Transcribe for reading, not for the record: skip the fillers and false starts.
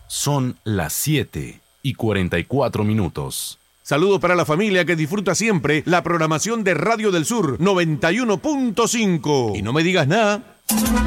Son las 7:44. Saludos para la familia que disfruta siempre la programación de Radio del Sur 91.5. Y no me digas nada.